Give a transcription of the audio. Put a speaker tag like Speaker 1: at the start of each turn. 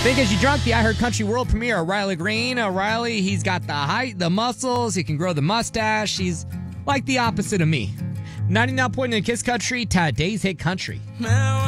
Speaker 1: Think As You Drunk, the I Heard Country World premiere, O'Reilly Green. O'Reilly, he's got the height, the muscles, he can grow the mustache. He's like the opposite of me. 99.9 Kiss Country, today's hit country.